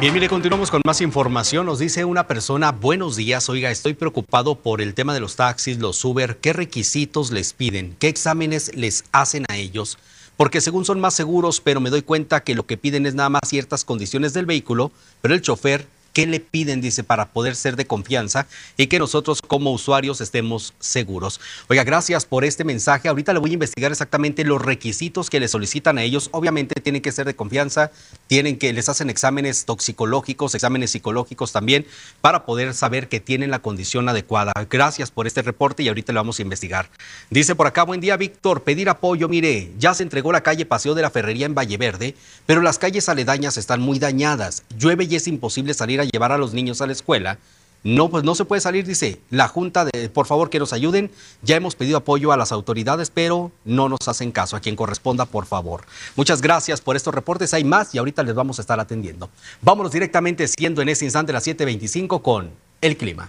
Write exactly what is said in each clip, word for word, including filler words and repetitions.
Bien, mire, continuamos con más información. Nos dice una persona, buenos días, oiga, estoy preocupado por el tema de los taxis, los Uber, ¿qué requisitos les piden? ¿Qué exámenes les hacen a ellos? Porque según son más seguros, pero me doy cuenta que lo que piden es nada más ciertas condiciones del vehículo, pero el chofer, ¿qué le piden? Dice, para poder ser de confianza y que nosotros como usuarios estemos seguros. Oiga, gracias por este mensaje. Ahorita le voy a investigar exactamente los requisitos que le solicitan a ellos. Obviamente tienen que ser de confianza, tienen que, les hacen exámenes toxicológicos, exámenes psicológicos también, para poder saber que tienen la condición adecuada. Gracias por este reporte y ahorita lo vamos a investigar. Dice por acá, buen día, Víctor, pedir apoyo. Mire, ya se entregó la calle Paseo de la Ferrería en Valleverde, pero las calles aledañas están muy dañadas. Llueve y es imposible salir a llevar a los niños a la escuela. No, pues no se puede salir, dice la Junta, de, por favor que nos ayuden. Ya hemos pedido apoyo a las autoridades, pero no nos hacen caso. A quien corresponda, por favor. Muchas gracias por estos reportes. Hay más y ahorita les vamos a estar atendiendo. Vámonos directamente, siendo en ese instante las siete veinticinco, con el clima.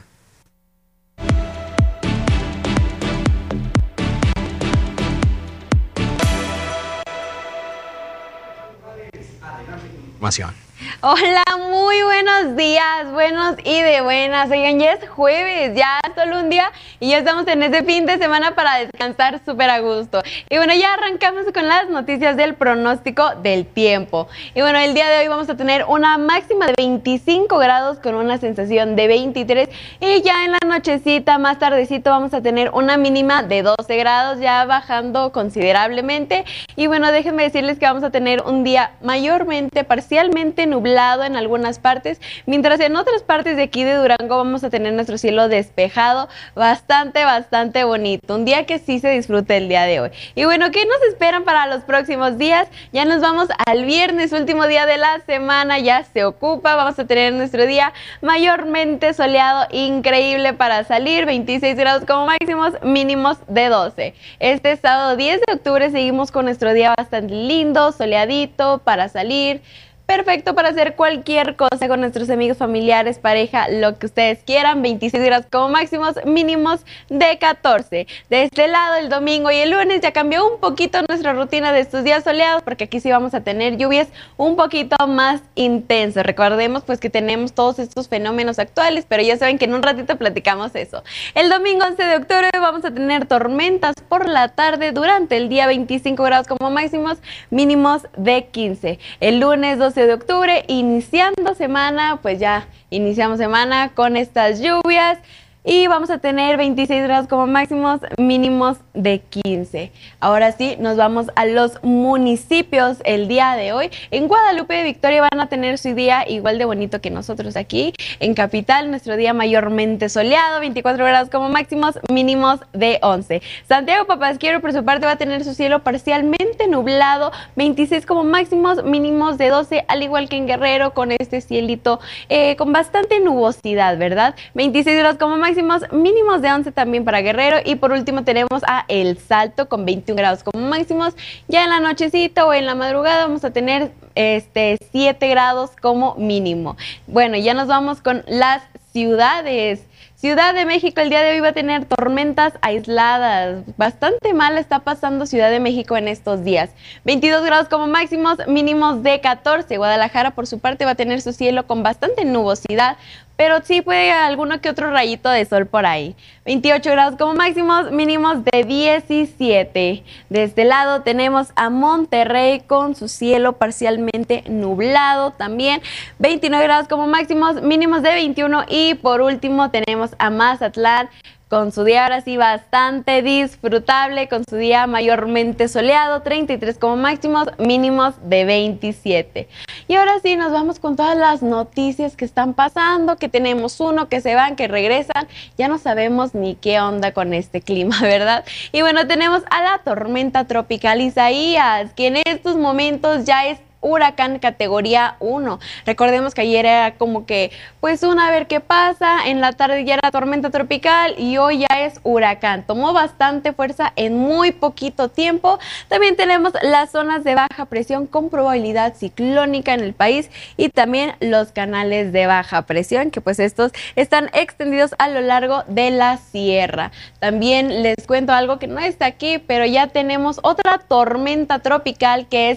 Información. Hola, muy buenos días, buenos y de buenas. Oigan, ya es jueves, ya solo un día y ya estamos en ese fin de semana para descansar súper a gusto. Y bueno, ya arrancamos con las noticias del pronóstico del tiempo. Y bueno, el día de hoy vamos a tener una máxima de veinticinco grados con una sensación de veintitrés. Y ya en la nochecita, más tardecito, vamos a tener una mínima de doce grados, ya bajando considerablemente. Y bueno, déjenme decirles que vamos a tener un día mayormente, parcialmente nublado en algunas partes, mientras en otras partes de aquí de Durango vamos a tener nuestro cielo despejado, bastante, bastante bonito. Un día que sí se disfrute el día de hoy. Y bueno, ¿qué nos esperan para los próximos días? Ya nos vamos al viernes, último día de la semana, ya se ocupa. Vamos a tener nuestro día mayormente soleado, increíble para salir, veintiséis grados como máximos, mínimos de doce. Este sábado diez de octubre seguimos con nuestro día bastante lindo, soleadito para salir. Perfecto para hacer cualquier cosa con nuestros amigos, familiares, pareja, lo que ustedes quieran. veintiséis grados como máximos, mínimos de catorce. De este lado, el domingo y el lunes ya cambió un poquito nuestra rutina de estos días soleados, porque aquí sí vamos a tener lluvias un poquito más intensas. Recordemos pues que tenemos todos estos fenómenos actuales, pero ya saben que en un ratito platicamos eso. El domingo once de octubre vamos a tener tormentas por la tarde, durante el día veinticinco grados como máximos, mínimos de quince. El lunes doce de octubre, iniciando semana, pues ya iniciamos semana con estas lluvias y vamos a tener veintiséis grados como máximos, mínimos de quince. Ahora sí, nos vamos a los municipios el día de hoy. En Guadalupe de Victoria van a tener su día igual de bonito que nosotros aquí. En Capital, nuestro día mayormente soleado, veinticuatro grados como máximos, mínimos de once. Santiago Papasquiaro, por su parte, va a tener su cielo parcialmente nublado, veintiséis como máximos, mínimos de doce, al igual que en Guerrero, con este cielito eh, con bastante nubosidad, ¿verdad? veintiséis grados como máximos, mínimos de once también para Guerrero. Y por último tenemos a El Salto con veintiún grados como máximos. Ya en la nochecita o en la madrugada vamos a tener este siete grados como mínimo. Bueno, ya nos vamos con las ciudades. Ciudad de México el día de hoy va a tener tormentas aisladas. Bastante mal está pasando Ciudad de México en estos días. veintidós grados como máximos, mínimos de catorce. Guadalajara por su parte va a tener su cielo con bastante nubosidad, pero sí puede haber alguno que otro rayito de sol por ahí. veintiocho grados como máximos, mínimos de diecisiete. De este lado tenemos a Monterrey con su cielo parcialmente nublado también. veintinueve grados como máximos, mínimos de veintiuno. Y por último tenemos a Mazatlán con su día ahora sí bastante disfrutable, con su día mayormente soleado, treinta y tres como máximos, mínimos de veintisiete. Y ahora sí nos vamos con todas las noticias que están pasando, que tenemos uno, que se van, que regresan. Ya no sabemos ni qué onda con este clima, ¿verdad? Y bueno, tenemos a la tormenta tropical Isaías, que en estos momentos ya es huracán categoría uno. Recordemos que ayer era como que, pues una a ver qué pasa, en la tarde ya era tormenta tropical y hoy ya es huracán. Tomó bastante fuerza en muy poquito tiempo. También tenemos las zonas de baja presión con probabilidad ciclónica en el país y también los canales de baja presión, que pues estos están extendidos a lo largo de la sierra. También les cuento algo que no está aquí, pero ya tenemos otra tormenta tropical que es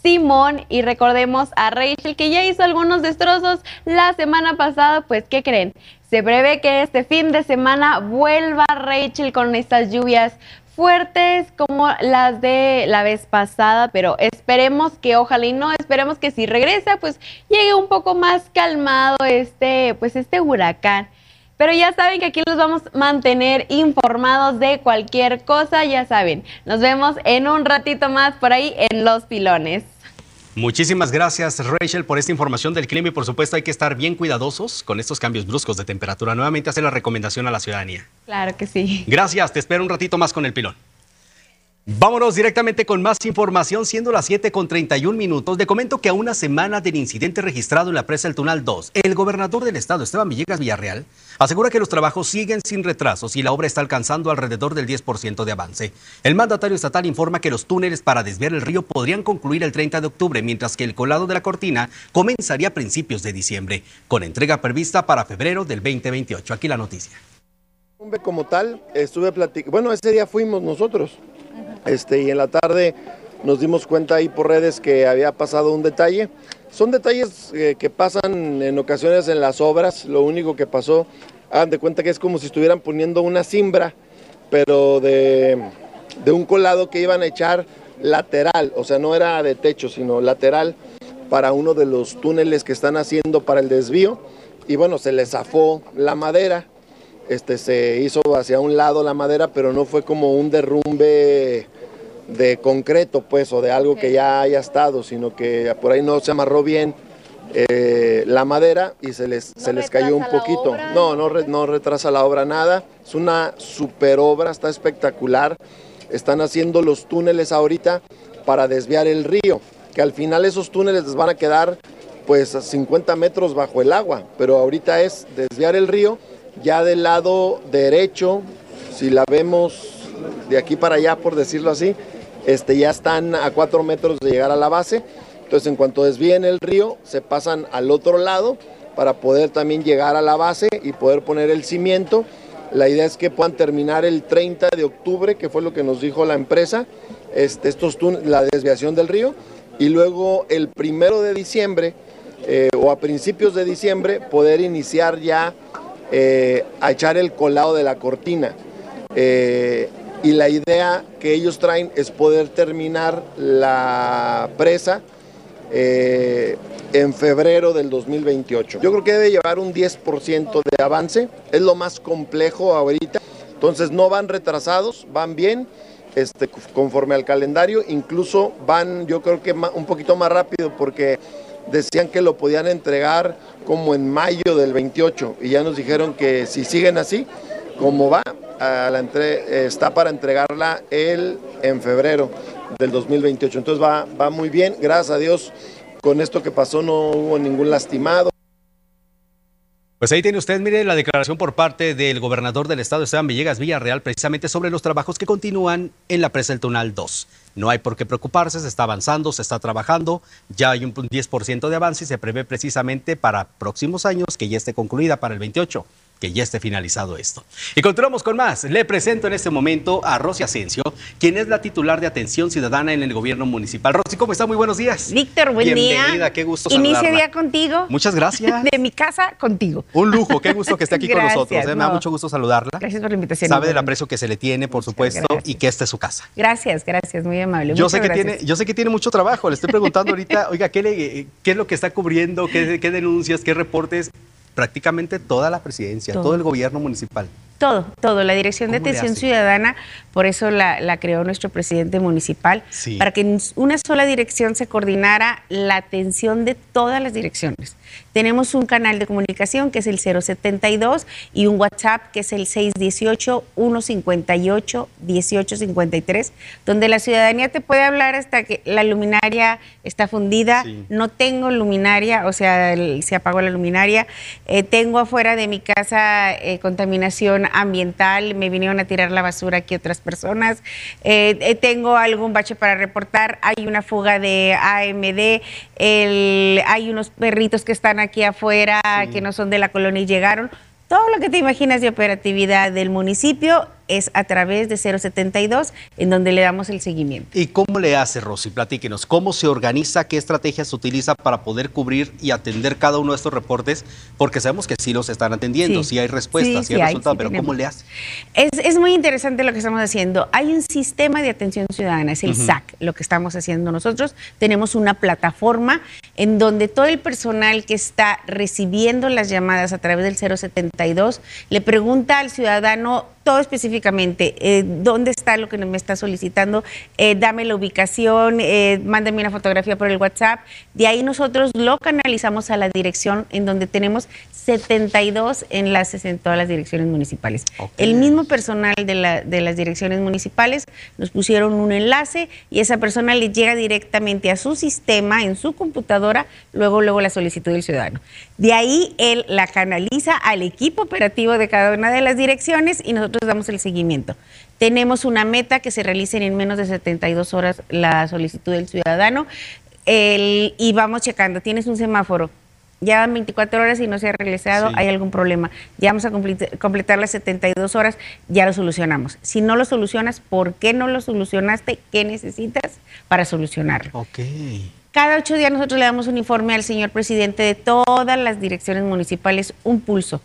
Simón, y recordemos a Rachel, que ya hizo algunos destrozos la semana pasada. Pues, ¿qué creen? Se prevé que este fin de semana vuelva Rachel con estas lluvias fuertes como las de la vez pasada, pero esperemos que ojalá y no, esperemos que si regresa, pues llegue un poco más calmado este, pues este huracán. Pero ya saben que aquí los vamos a mantener informados de cualquier cosa, ya saben. Nos vemos en un ratito más por ahí en Los Pilones. Muchísimas gracias, Rachel, por esta información del clima y por supuesto hay que estar bien cuidadosos con estos cambios bruscos de temperatura. Nuevamente hacer la recomendación a la ciudadanía. Claro que sí. Gracias, te espero un ratito más con el pilón. Vámonos directamente con más información, siendo las siete con treinta y un minutos. Le comento que a una semana del incidente registrado en la presa del Tunal dos, el gobernador del estado, Esteban Villegas Villarreal, asegura que los trabajos siguen sin retrasos y la obra está alcanzando alrededor del diez por ciento de avance. El mandatario estatal informa que los túneles para desviar el río podrían concluir el treinta de octubre, mientras que el colado de la cortina comenzaría a principios de diciembre, con entrega prevista para febrero del veinte veintiocho. Aquí la noticia. Como tal, estuve platicando, bueno, ese día fuimos nosotros. Este, y en la tarde nos dimos cuenta ahí por redes que había pasado un detalle. Son detalles eh, que pasan en ocasiones en las obras. Lo único que pasó, hagan de cuenta que es como si estuvieran poniendo una cimbra, pero de, de un colado que iban a echar lateral, o sea, no era de techo, sino lateral para uno de los túneles que están haciendo para el desvío. Y bueno, se les zafó la madera. Este, se hizo hacia un lado la madera, pero no fue como un derrumbe de concreto, pues, o de algo okay. que ya haya estado, sino que por ahí no se amarró bien eh, la madera y se les, ¿No se les cayó un poquito. Obra, no, no, re, no retrasa la obra nada. Es una super obra, está espectacular. Están haciendo los túneles ahorita para desviar el río, que al final esos túneles les van a quedar pues a cincuenta metros bajo el agua, pero ahorita es desviar el río. Ya del lado derecho, si la vemos de aquí para allá, por decirlo así, este, ya están a cuatro metros de llegar a la base. Entonces, en cuanto desvíen el río, se pasan al otro lado para poder también llegar a la base y poder poner el cimiento. La idea es que puedan terminar el treinta de octubre, que fue lo que nos dijo la empresa, este, estos la desviación del río. Y luego el primero de diciembre, eh, o a principios de diciembre, poder iniciar ya Eh, a echar el colado de la cortina eh, y la idea que ellos traen es poder terminar la presa eh, en febrero del dos mil veintiocho. Yo creo que debe llevar un diez por ciento de avance, es lo más complejo ahorita, entonces no van retrasados, van bien, este, conforme al calendario, incluso van yo creo que un poquito más rápido porque decían que lo podían entregar como en mayo del veintiocho y ya nos dijeron que si siguen así, como va, a la entre, está para entregarla el, en febrero del dos mil veintiocho. Entonces va, va muy bien, gracias a Dios, con esto que pasó no hubo ningún lastimado. Pues ahí tiene usted, mire, la declaración por parte del gobernador del estado, Esteban Villegas Villarreal, precisamente sobre los trabajos que continúan en la presa del Tunal dos. No hay por qué preocuparse, se está avanzando, se está trabajando, ya hay un diez por ciento de avance y se prevé precisamente para próximos años que ya esté concluida para el veintiocho, que ya esté finalizado esto. Y continuamos con más. Le presento en este momento a Rosy Asensio, quien es la titular de Atención Ciudadana en el gobierno municipal. Rosy, ¿cómo está? Muy buenos días. Víctor, buen Bienvenida, día. Bienvenida, qué gusto saludarla. Inicio día contigo. Muchas gracias. De mi casa contigo. Un lujo, qué gusto que esté aquí Gracias, con nosotros. ¿eh? Me no. da mucho gusto saludarla. Gracias por la invitación. Sabe del aprecio que se le tiene, por Muchas supuesto, gracias. y que esta es su casa. Gracias, gracias, muy amable. Yo Muchas sé, que gracias. tiene, yo sé que tiene mucho trabajo. Le estoy preguntando ahorita, oiga, ¿qué, le, ¿qué es lo que está cubriendo? ¿Qué, qué denuncias? ¿Qué reportes? Prácticamente toda la presidencia, todo, todo el gobierno municipal. Todo, todo. La Dirección de ¿Cómo le Atención hace? Ciudadana, por eso la, la creó nuestro presidente municipal, Sí. para que en una sola dirección se coordinara la atención de todas las direcciones. Tenemos un canal de comunicación que es el cero setenta y dos y un WhatsApp que es el seis uno ocho, uno cinco ocho, uno ocho cinco tres, donde la ciudadanía te puede hablar hasta que la luminaria está fundida, Sí. no tengo luminaria, o sea, el- se apagó la luminaria, eh, tengo afuera de mi casa eh, contaminación ambiental, me vinieron a tirar la basura aquí otras personas, eh, eh, tengo algún bache para reportar, hay una fuga de A M D, el, hay unos perritos que están aquí afuera Sí. que no son de la colonia y llegaron. Todo lo que te imaginas de operatividad del municipio es a través de cero setenta y dos, en donde le damos el seguimiento. ¿Y cómo le hace, Rosy? Platíquenos, ¿cómo se organiza, qué estrategias utiliza para poder cubrir y atender cada uno de estos reportes? Porque sabemos que sí los están atendiendo, sí, sí hay respuestas, sí, sí hay resultados, sí, pero tenemos. ¿Cómo le hace? Es, es muy interesante lo que estamos haciendo. Hay un sistema de atención ciudadana, es el uh-huh. S A C, lo que estamos haciendo nosotros. Tenemos una plataforma en donde todo el personal que está recibiendo las llamadas a través del cero setenta y dos le pregunta al ciudadano todo específicamente, eh, dónde está lo que me está solicitando, eh, dame la ubicación, eh, mándame una fotografía por el WhatsApp. De ahí nosotros lo canalizamos a la dirección, en donde tenemos setenta y dos enlaces en todas las direcciones municipales. Okay. El mismo personal de, la, de las direcciones municipales nos pusieron un enlace y esa persona le llega directamente a su sistema, en su computadora, luego, luego la solicitud del ciudadano. De ahí él la canaliza al equipo operativo de cada una de las direcciones y nosotros damos el seguimiento. Tenemos una meta que se realicen en menos de setenta y dos horas la solicitud del ciudadano el, y vamos checando. Tienes un semáforo, ya van veinticuatro horas y no se ha realizado, sí. hay algún problema. Ya vamos a completar, completar las setenta y dos horas, ya lo solucionamos. Si no lo solucionas, ¿por qué no lo solucionaste? ¿Qué necesitas para solucionarlo? Okay. Cada ocho días nosotros le damos un informe al señor presidente de todas las direcciones municipales, un pulso.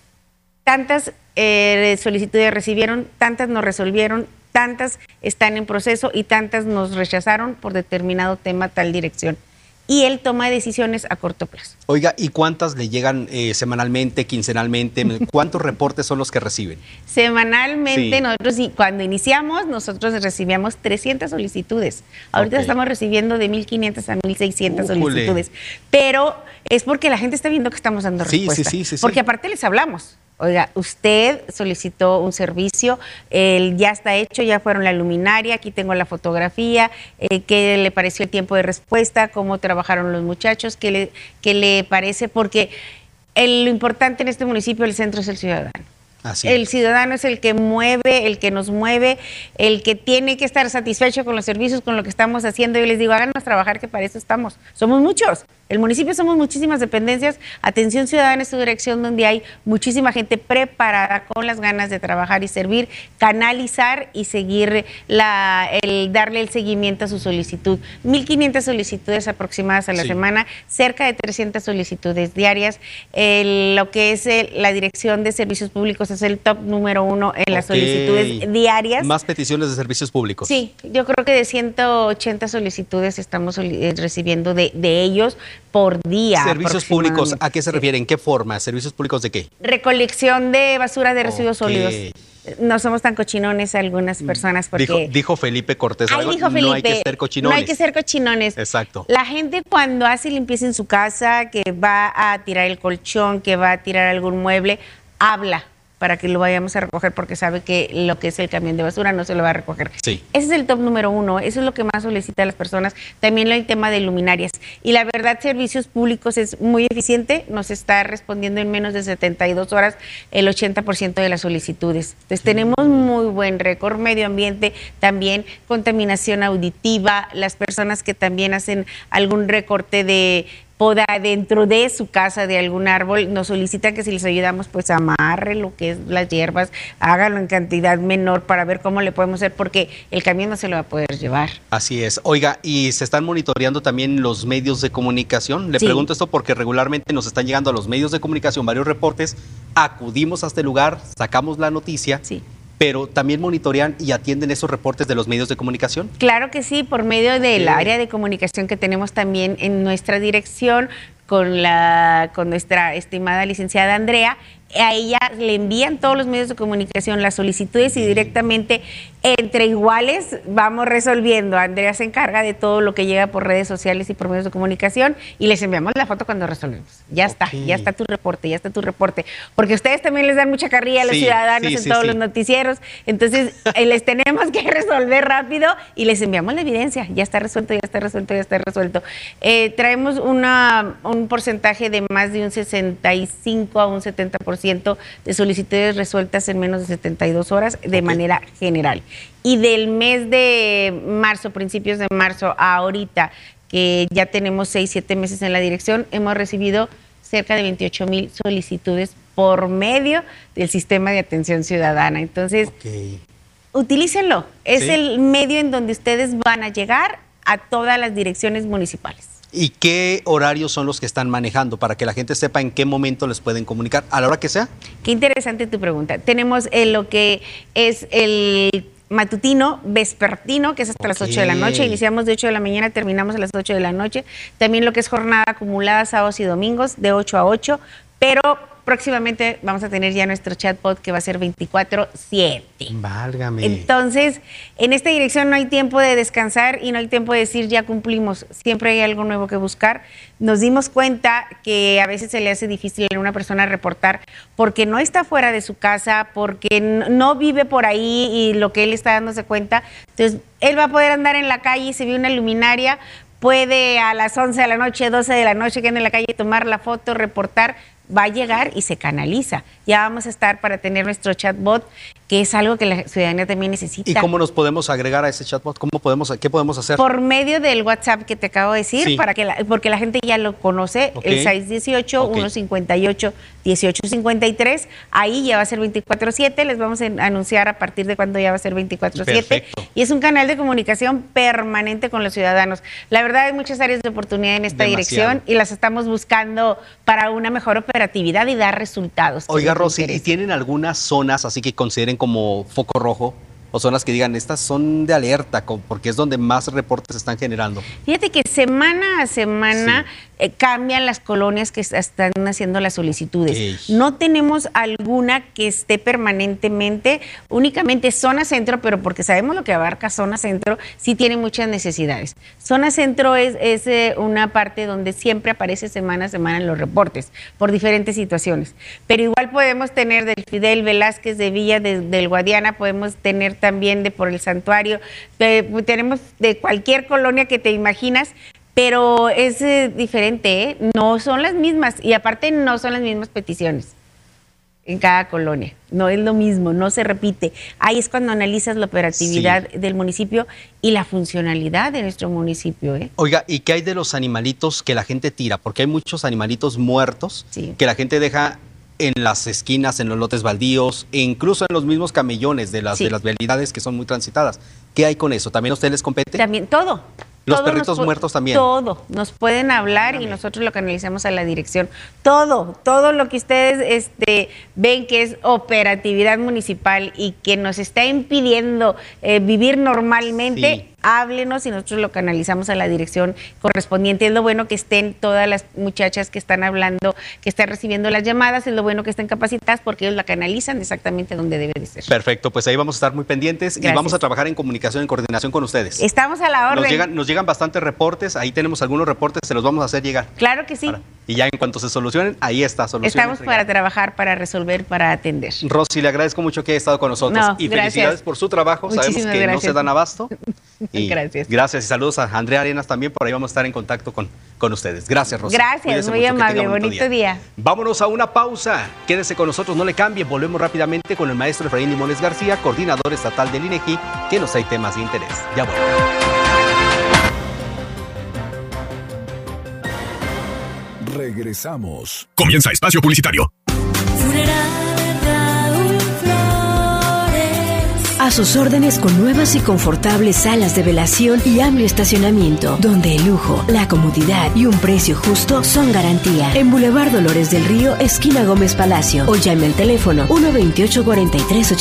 Tantas eh, solicitudes recibieron, tantas nos resolvieron, tantas están en proceso y tantas nos rechazaron por determinado tema, tal dirección. Y él toma decisiones a corto plazo. Oiga, ¿y cuántas le llegan eh, semanalmente, quincenalmente? ¿Cuántos reportes son los que reciben? Semanalmente, sí. nosotros cuando iniciamos, nosotros recibíamos trescientas solicitudes. Ahorita okay. estamos recibiendo de mil quinientas a mil seiscientas uh, solicitudes. Pero es porque la gente está viendo que estamos dando sí, respuesta. Sí, sí, sí, porque sí. aparte les hablamos. Oiga, usted solicitó un servicio, eh, ya está hecho, ya fueron la luminaria, aquí tengo la fotografía, eh, ¿qué le pareció el tiempo de respuesta? ¿Cómo trabajaron los muchachos? ¿Qué le, qué le parece? Porque el, lo importante en este municipio, el centro es el ciudadano. Así el es. Ciudadano es el que mueve, el que nos mueve, el que tiene que estar satisfecho con los servicios, con lo que estamos haciendo. Yo les digo, háganos trabajar, que para eso estamos. Somos muchos. El municipio somos muchísimas dependencias. Atención Ciudadana es su dirección donde hay muchísima gente preparada con las ganas de trabajar y servir, canalizar y seguir la, el darle el seguimiento a su solicitud. mil quinientas solicitudes aproximadas a la sí. semana, cerca de trescientas solicitudes diarias. El, lo que es el, la Dirección de Servicios Públicos es el top número uno en okay. las solicitudes diarias. Más peticiones de servicios públicos. Sí, yo creo que de ciento ochenta solicitudes estamos recibiendo de, de ellos por día. Servicios públicos, ¿a qué se refieren? ¿Qué forma? ¿Servicios públicos de qué? Recolección de basura de residuos okay. sólidos. No somos tan cochinones algunas personas porque... Dijo, dijo Felipe Cortés, Ay, dijo Felipe, no hay que ser cochinones. No hay que ser cochinones. Exacto. La gente cuando hace limpieza en su casa, que va a tirar el colchón, que va a tirar algún mueble, habla para que lo vayamos a recoger porque sabe que lo que es el camión de basura no se lo va a recoger. Sí. Ese es el top número uno, eso es lo que más solicita a las personas. También el tema de luminarias. Y la verdad, servicios públicos es muy eficiente, nos está respondiendo en menos de setenta y dos horas el ochenta por ciento de las solicitudes. Entonces tenemos muy buen récord, medio ambiente, también contaminación auditiva, las personas que también hacen algún recorte de poda dentro de su casa de algún árbol, nos solicitan que si les ayudamos, pues amarre lo que es las hierbas, hágalo en cantidad menor para ver cómo le podemos hacer, porque el camión no se lo va a poder llevar. Así es. Oiga, ¿y se están monitoreando también los medios de comunicación? Le sí. pregunto esto porque regularmente nos están llegando a los medios de comunicación varios reportes, acudimos a este lugar, sacamos la noticia. Sí. Pero también monitorean y atienden esos reportes de los medios de comunicación. Claro que sí, por medio del sí. área de comunicación que tenemos también en nuestra dirección con la con nuestra estimada licenciada Andrea. A ella le envían todos los medios de comunicación las solicitudes y directamente entre iguales vamos resolviendo. Andrea se encarga de todo lo que llega por redes sociales y por medios de comunicación y les enviamos la foto cuando resolvemos. Ya okay. está, ya está tu reporte, ya está tu reporte. Porque ustedes también les dan mucha carrilla a los sí, ciudadanos sí, en sí, todos sí. los noticieros. Entonces les tenemos que resolver rápido y les enviamos la evidencia. Ya está resuelto, ya está resuelto, ya está resuelto. Eh, traemos una, un porcentaje de más de un sesenta y cinco a un setenta por ciento de solicitudes resueltas en menos de setenta y dos horas de okay. manera general. Y del mes de marzo, principios de marzo a ahorita, que ya tenemos seis, siete meses en la dirección, hemos recibido cerca de veintiocho mil solicitudes por medio del sistema de atención ciudadana. Entonces, okay. utilícenlo. Es ¿Sí? el medio en donde ustedes van a llegar a todas las direcciones municipales. ¿Y qué horarios son los que están manejando para que la gente sepa en qué momento les pueden comunicar? ¿A la hora que sea? Qué interesante tu pregunta. Tenemos eh, lo que es el matutino, vespertino, que es hasta okay. las ocho de la noche. Iniciamos de ocho de la mañana, terminamos a las ocho de la noche. También lo que es jornada acumulada, sábados y domingos, de ocho a ocho. Pero próximamente vamos a tener ya nuestro chatbot que va a ser veinticuatro siete. Válgame. Entonces, en esta dirección no hay tiempo de descansar y no hay tiempo de decir ya cumplimos. Siempre hay algo nuevo que buscar. Nos dimos cuenta que a veces se le hace difícil a una persona reportar porque no está fuera de su casa, porque no vive por ahí y lo que él está dándose cuenta. Entonces, él va a poder andar en la calle y se ve una luminaria, puede a las once de la noche, doce de la noche, que ande en la calle, tomar la foto, reportar. Va a llegar y se canaliza. Ya vamos a estar para tener nuestro chatbot, que es algo que la ciudadanía también necesita. ¿Y cómo nos podemos agregar a ese chatbot? ¿Cómo podemos, qué podemos hacer? Por medio del WhatsApp que te acabo de decir, sí. para que la, porque la gente ya lo conoce, okay. el seis uno ocho, okay. uno cinco ocho, uno ocho cinco tres. Ahí ya va a ser veinticuatro siete. Les vamos a anunciar a partir de cuándo ya va a ser veinticuatro siete. Y es un canal de comunicación permanente con los ciudadanos. La verdad, hay muchas áreas de oportunidad en esta Demasiado. dirección y las estamos buscando para una mejor operatividad y dar resultados. Oiga, Rosy, ¿y tienen algunas zonas así que consideren como foco rojo? O zonas que digan, estas son de alerta, porque es donde más reportes están generando. Fíjate que semana a semana sí. eh, cambian las colonias que están haciendo las solicitudes. Okay. No tenemos alguna que esté permanentemente, únicamente zona centro, pero porque sabemos lo que abarca zona centro, sí tiene muchas necesidades. Zona centro es, es eh, una parte donde siempre aparece semana a semana en los reportes, por diferentes situaciones. Pero igual podemos tener del Fidel Velázquez, de Villa de, del Guadiana, podemos tener también de por el santuario, de, tenemos de cualquier colonia que te imaginas, pero es eh, diferente, ¿eh? No son las mismas y aparte no son las mismas peticiones en cada colonia, no es lo mismo, no se repite. Ahí es cuando analizas la operatividad sí. del municipio y la funcionalidad de nuestro municipio, ¿eh? Oiga, ¿y qué hay de los animalitos que la gente tira? Porque hay muchos animalitos muertos sí. que la gente deja en las esquinas, en los lotes baldíos, e incluso en los mismos camellones de las, sí. de las vialidades que son muy transitadas. ¿Qué hay con eso? ¿También a ustedes les compete? También, todo. Los todo perritos muertos también. Todo. Nos pueden hablar Dígame. y nosotros lo canalizamos a la dirección. Todo, todo lo que ustedes este, ven que es operatividad municipal y que nos está impidiendo eh, vivir normalmente, sí. háblenos y nosotros lo canalizamos a la dirección correspondiente. Es lo bueno que estén todas las muchachas que están hablando, que están recibiendo las llamadas, es lo bueno que estén capacitadas porque ellos la canalizan exactamente donde debe de ser. Perfecto, pues ahí vamos a estar muy pendientes Gracias. y vamos a trabajar en comunicación, en coordinación con ustedes. Estamos a la orden. Nos llegan, nos llegan bastantes reportes, ahí tenemos algunos reportes, se los vamos a hacer llegar. Claro que sí. Para, y ya en cuanto se solucionen, ahí está, soluciones. Estamos para trabajar, para resolver, para atender. Rosy, le agradezco mucho que haya estado con nosotros no, y gracias. felicidades por su trabajo. Muchísimas Sabemos que gracias. no se dan abasto. Y gracias. Gracias y saludos a Andrea Arenas también, por ahí vamos a estar en contacto con, con ustedes. Gracias, Rosy. Gracias, Cuídese muy mucho, amable, bonito, bonito día. día. Vámonos a una pausa. Quédese con nosotros, no le cambie. Volvemos rápidamente con el maestro Efraín Limones García, coordinador estatal del INEGI, que nos hay temas de interés. Ya volvemos. Regresamos. Comienza Espacio Publicitario. A sus órdenes con nuevas y confortables salas de velación y amplio estacionamiento, donde el lujo, la comodidad y un precio justo son garantía. En Boulevard Dolores del Río, esquina Gómez Palacio, o llame al teléfono uno veintiocho cuarenta y tres